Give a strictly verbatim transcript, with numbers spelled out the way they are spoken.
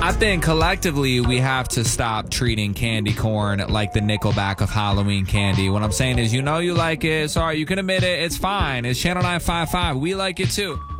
I think collectively we have to stop treating candy corn like the Nickelback of Halloween candy. What I'm saying is, you know you like it. Sorry, you can admit it. It's fine. It's Channel nine five five. We like it too.